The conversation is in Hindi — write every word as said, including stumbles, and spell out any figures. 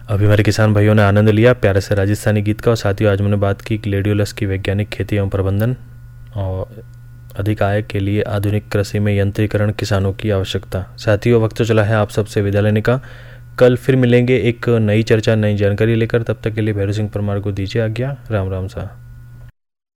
अभी हमारे किसान भाइयों ने आनंद लिया प्यारे से राजस्थानी गीत का। और साथियों आज मैंने बात की ग्लेडियोलस की वैज्ञानिक खेती एवं प्रबंधन और अधिक आय के लिए आधुनिक कृषि में यंत्रीकरण किसानों की आवश्यकता। साथियों वक्त तो चला है आप सबसे विदा लेने का। कल फिर मिलेंगे एक नई चर्चा नई जानकारी लेकर। तब तक के लिए भैरव सिंह परमार को दीजिए आज्ञा। राम राम सा।